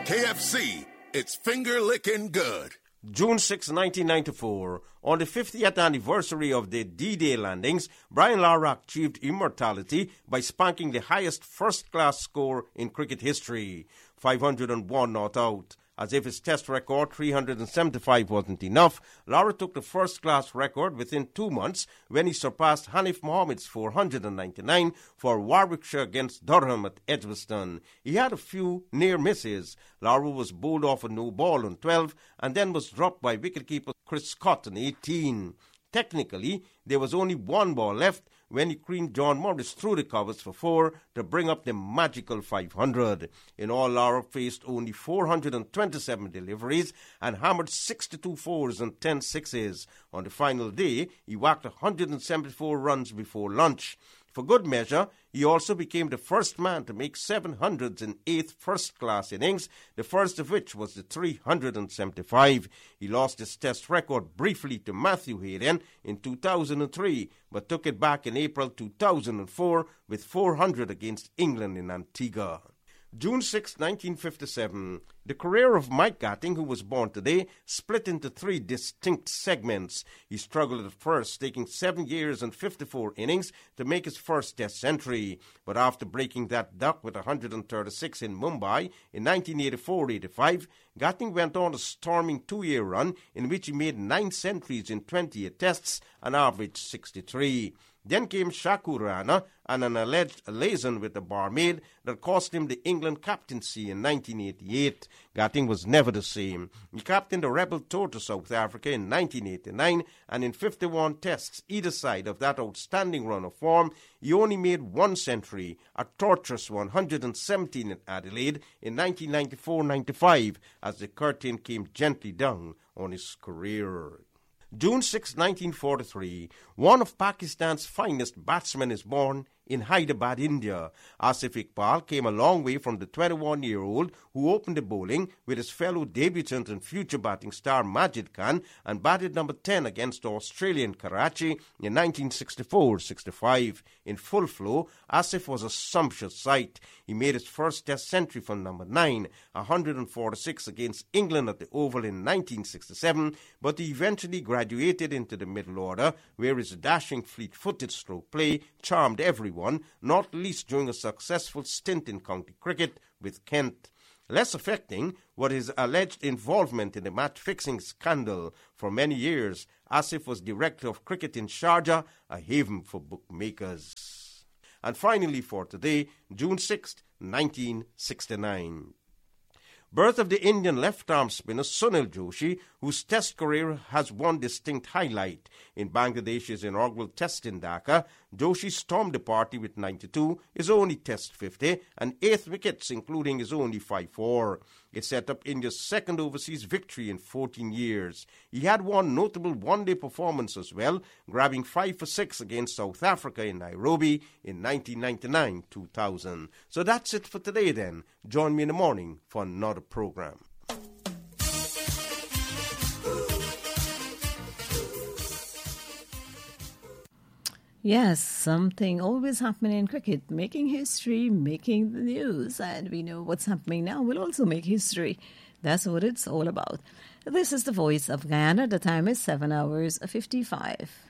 KFC, it's finger-licking good. June 6, 1994, on the 50th anniversary of the D-Day landings, Brian Lara achieved immortality by spanking the highest first-class score in cricket history, 501 not out. As if his test record, 375, wasn't enough, Lara took the first-class record within 2 months when he surpassed Hanif Mohammed's 499 for Warwickshire against Durham at Edgbaston. He had a few near misses. Lara was bowled off a no ball on 12 and then was dropped by wicketkeeper Chris Scott on 18. Technically, there was only one ball left when he creamed John Morris through the covers for 4 to bring up the magical 500. In all, Lara faced only 427 deliveries and hammered 62 fours and 10 sixes. On the final day, he whacked 174 runs before lunch. For good measure, he also became the first man to make 700s in 8 first-class innings, the first of which was the 375. He lost his test record briefly to Matthew Hayden in 2003, but took it back in April 2004 with 400 against England in Antigua. June 6, 1957, the career of Mike Gatting, who was born today, split into 3 distinct segments. He struggled at first, taking 7 years and 54 innings to make his first test century. But after breaking that duck with 136 in Mumbai in 1984-85, Gatting went on a storming 2-year run in which he made 9 centuries in 28 tests and averaged 63. Then came Shakur Rana and an alleged liaison with the barmaid that cost him the England captaincy in 1988. Gatting was never the same. He captained the rebel tour to South Africa in 1989, and in 51 tests either side of that outstanding run of form, he only made 1 century, a torturous 117 at Adelaide in 1994-95, as the curtain came gently down on his career. June 6, 1943, one of Pakistan's finest batsmen is born in Hyderabad, India. Asif Iqbal came a long way from the 21-year-old who opened the bowling with his fellow debutant and future batting star Majid Khan and batted number 10 against Australia in Karachi in 1964-65. In full flow, Asif was a sumptuous sight. He made his first test century from number 9, 146 against England at the Oval in 1967, but he eventually graduated into the middle order, where his dashing fleet-footed stroke play charmed everyone, not least during a successful stint in county cricket with Kent. Less affecting was his alleged involvement in the match-fixing scandal. For many years, Asif was director of cricket in Sharjah, a haven for bookmakers. And finally for today, June 6, 1969. Birth of the Indian left-arm spinner Sunil Joshi, whose test career has one distinct highlight. In Bangladesh's inaugural test in Dhaka, Joshi stormed the party with 92, his only test 50, and 8 wickets, including his only 5-4. It set up India's second overseas victory in 14 years. He had one notable one-day performance as well, grabbing 5 for 6 against South Africa in Nairobi in 1999-2000. So that's it for today then. Join me in the morning for another program. Yes, something always happening in cricket, making history, making the news, and we know what's happening now will also make history. That's what it's all about. This is the Voice of Guyana. The time is 7 hours 55.